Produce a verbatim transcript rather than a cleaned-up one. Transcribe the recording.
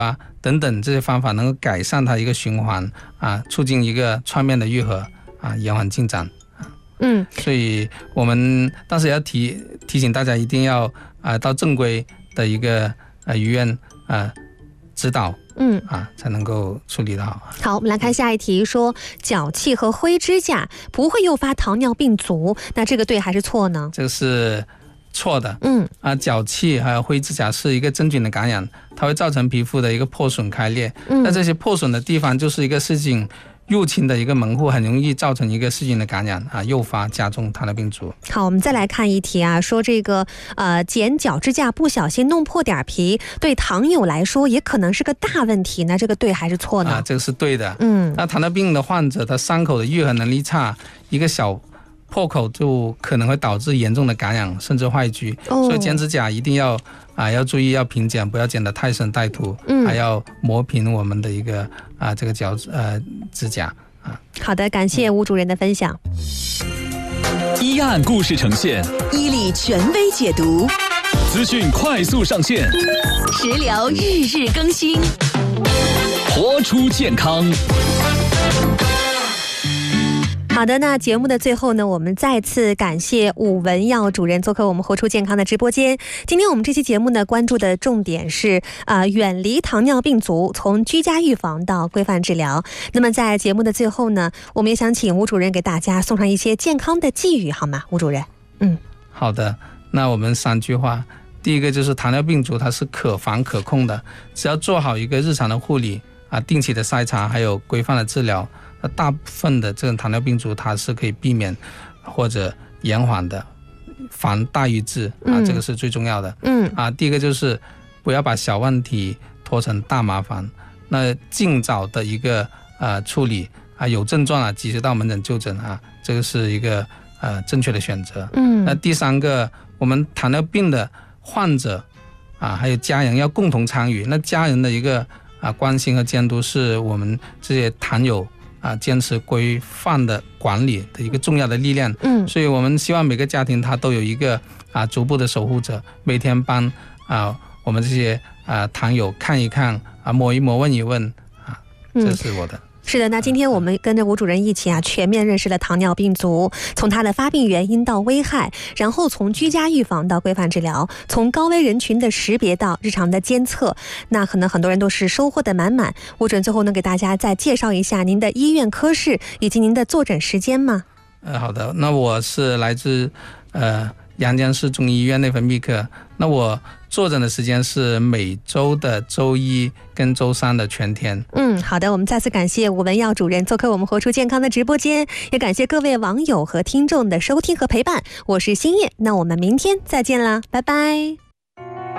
啊等等这些方法能够改善它一个循环啊，促进一个创面的愈合啊，延缓进展。 嗯， 所以我们但是也要提提醒大家一定要啊到正规的一个呃医院啊指导， 嗯啊才能够处理得好。 好，我们来看下一题，说脚气和灰指甲不会诱发糖尿病足，那这个对还是错呢？ 这个是错的。 嗯啊，脚气还有灰指甲是一个真菌的感染，它会造成皮肤的一个破损开裂。 嗯， 那这些破损的地方就是一个细菌入侵的一个门户，很容易造成一个细菌的感染啊，诱发加重糖尿病足。 好，我们再来看一题啊，说这个呃剪脚指甲不小心弄破点皮，对糖友来说也可能是个大问题，那这个对还是错呢？ 啊，这个是对的。 嗯， 那糖尿病的患者，他伤口的愈合能力差，一个小破口就可能会导致严重的感染甚至坏疽。 哦， 所以剪指甲一定要啊要注意要平剪，不要剪得太深太凸， 嗯， 还要磨平我们的一个啊这个脚呃指甲啊。 好的，感谢吴主任的分享。 一案故事呈现， 伊利权威解读， 资讯快速上线， 食疗日日更新， 活出健康。 好的，那节目的最后呢，我们再次感谢武文耀主任做客我们活出健康的直播间。今天我们这期节目呢，关注的重点是呃远离糖尿病足，从居家预防到规范治疗。那么在节目的最后呢，我们也想请吴主任给大家送上一些健康的寄语，好吗？吴主任。嗯， 好的，那我们三句话。第一个就是糖尿病足它是可防可控的，只要做好一个日常的护理啊，定期的筛查，还有规范的治疗。那大部分的这种糖尿病足它是可以避免或者延缓的，防大于治啊，这个是最重要的。 嗯啊，第一个就是不要把小问题拖成大麻烦，那尽早的一个呃处理啊，有症状啊及时到门诊就诊啊，这个是一个呃正确的选择。 嗯， 那第三个，我们糖尿病的患者啊还有家人要共同参与，那家人的一个啊关心和监督是我们这些糖友啊，坚持规范的管理的一个重要的力量。 嗯，所以我们希望每个家庭它都有一个啊足部的守护者，每天帮啊我们这些啊糖友看一看啊摸一摸问一问啊，这是我的。嗯是的，那今天我们跟着吴主任一起啊，全面认识了糖尿病足，从它的发病原因到危害，然后从居家预防到规范治疗，从高危人群的识别到日常的监测，那可能很多人都是收获的满满。吴主任最后能给大家再介绍一下您的医院科室以及您的坐诊时间吗？ 呃，好的，那我是来自呃阳江市中医院内分泌科，那我坐诊的时间是每周的周一跟周三的全天。 嗯，好的，我们再次感谢武文耀主任做客我们活出健康的直播间，也感谢各位网友和听众的收听和陪伴。我是新叶，那我们明天再见啦，拜拜。